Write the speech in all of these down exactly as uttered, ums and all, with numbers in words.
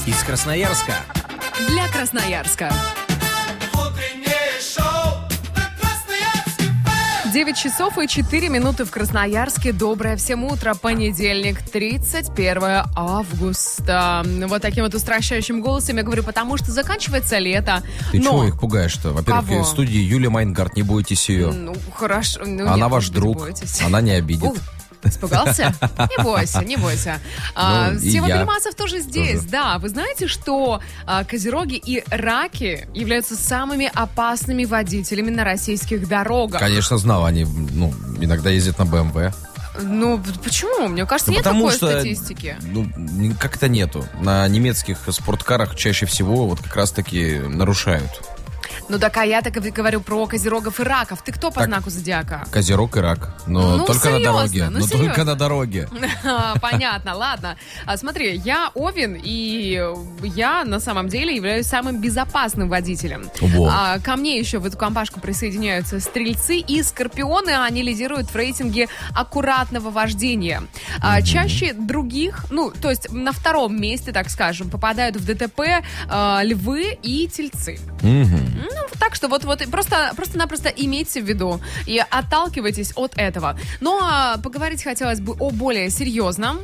Из Красноярска. Для Красноярска. девять часов и четыре минуты в Красноярске. Доброе всем утро. Понедельник, тридцать первое августа. Вот таким вот устрашающим голосом я говорю, потому что заканчивается лето. Ты Но... чего их пугаешь-то? Во-первых, Кого? в студии Юлия Майнгард, не бойтесь ее. Ну, хорошо. Ну, Она нет, ваш может быть, друг, бойтесь. она не обидит. У, Испугался? Не бойся, не бойся. А, Ну, и Сева я Бельмасов тоже здесь, тоже. да. Вы знаете, что а, козероги и раки являются самыми опасными водителями на российских дорогах? Конечно, знал, они ну, иногда ездят на бэ эм вэ. Ну, почему? Мне кажется, Да нет потому такой что, статистики. Ну, как-то нету. На немецких спорткарах чаще всего вот как раз-таки нарушают. Ну, так а я так и говорю про козерогов и раков. Ты кто по Так. знаку зодиака? Козерог и рак. Но Ну, только серьезно, на дороге. ну, но серьезно. только на дороге. Понятно, ладно. А, смотри, я Овен, и я на самом деле являюсь самым безопасным водителем. Во. А, ко мне еще в эту компашку присоединяются стрельцы и скорпионы. Они лидируют в рейтинге аккуратного вождения. А, чаще других, ну, то есть на втором месте, так скажем, попадают в ДТП а, львы и тельцы. Мгм. Ну, так что вот, вот просто, просто-напросто имейте в виду и отталкивайтесь от этого. Но а, поговорить хотелось бы о более серьезном.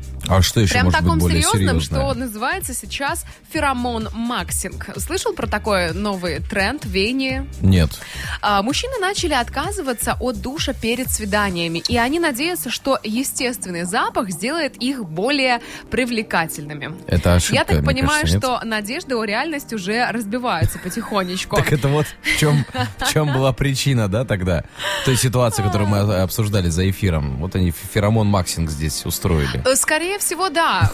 А что еще Прям может таком быть более серьезном, серьезное? что называется сейчас феромон-максинг. Слышал про такой новый тренд, веяние? Нет. А, мужчины начали отказываться от душа перед свиданиями, и они надеются, что естественный запах сделает их более привлекательными. Это ошибка, Я так мне понимаю, кажется, нет? что надежды о реальности уже разбиваются потихонечку. Так это вот в чем, в чем была причина, да, тогда? Той ситуации, которую мы обсуждали за эфиром. Вот они феромон-максинг здесь устроили. Скорее всего, да.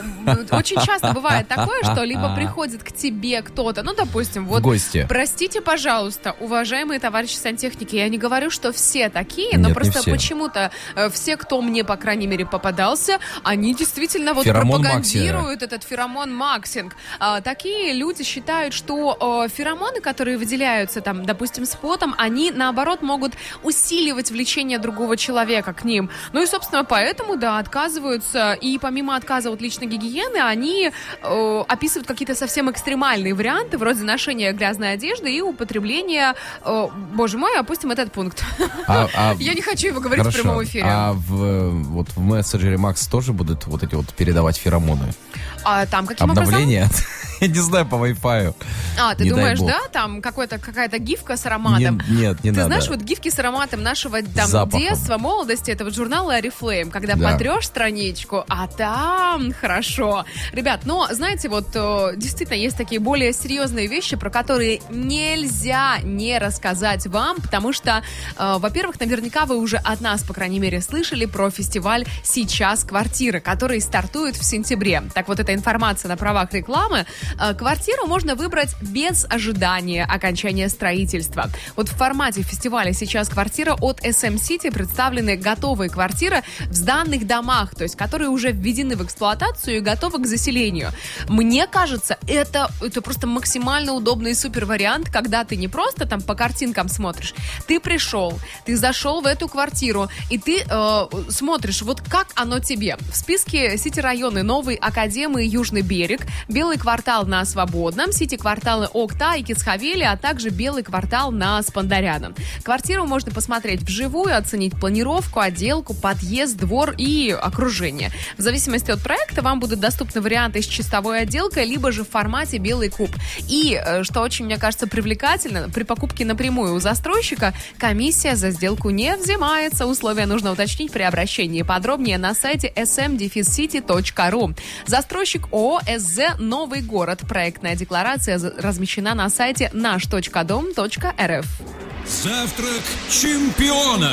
В- Очень часто бывает такое, что либо приходит к тебе кто-то, ну, допустим, вот... В гости. Простите, пожалуйста, уважаемые товарищи сантехники, я не говорю, что все такие, но Нет, не просто все. почему-то э, все, кто мне, по крайней мере, попадался, они действительно вот Феромон пропагандируют этот феромон-максинг. А, такие люди считают, что э, феромоны, которые выделяются, там, допустим, с потом, они, наоборот, могут усиливать влечение другого человека к ним. Ну и, собственно, поэтому, да, отказываются. И помимо отказа от личной гигиены, они э, описывают какие-то совсем экстремальные варианты, вроде ношения грязной одежды и употребления... э, боже мой, опустим этот пункт. А- а- Я не хочу его говорить Хорошо. в прямом эфире. А в, вот в мессенджере Макс тоже будут вот эти вот передавать феромоны? А там каким образом? Обновления? Я не знаю, по Wi-Fi. А, ты Не дай думаешь, бог. да? Там какой-то, какая-то гифка с ароматом. Не- нет, не Ты надо. знаешь, вот гифки с ароматом нашего там, Запахом. детства, молодости, это вот журнал Oriflame, когда Да. потрешь страничку, а там хорошо. Ребят, но, знаете, вот э, действительно есть такие более серьезные вещи, про которые нельзя не рассказать вам, потому что, э, во-первых, наверняка вы уже от нас, по крайней мере, слышали про фестиваль «Сейчас квартира», который стартует в сентябре. Так вот, эта информация на правах рекламы. Э, Квартиру можно выбрать без ожидания окончания строительства. Вот в формате фестиваля «Сейчас квартира» от эс эм City представлены готовые квартиры в сданных домах, то есть которые уже введены в эксплуатацию и готовы к заселению. Мне кажется, это, это просто максимально удобный и супер вариант, когда ты не просто там по картинкам смотришь, ты пришел, ты зашел в эту квартиру, и ты э, смотришь, вот как оно тебе. В списке Сити-районы Новый, Академы и Южный берег, Белый квартал на Свободном, Сити-кварталы Окта и Кицхавели, а также Белый квартал на Спандаряном. Квартиру можно посмотреть вживую, оценить планировку, отделку, подъезд, двор и окружение. В зависимости от проекта вам будут доступны варианты с чистовой отделкой, либо же в формате белый куб. И, э, что очень, мне кажется, привлекательно, при покупке напрямую у застройщика комиссия за сделку не взимается. Условия нужно уточнить при обращении. Подробнее на сайте эс эм сити точка ру. Застройщик ООО эс зэ «Новый город». Проектная декларация размещена на сайте наш точка дом точка эр эф. Завтрак чемпионов.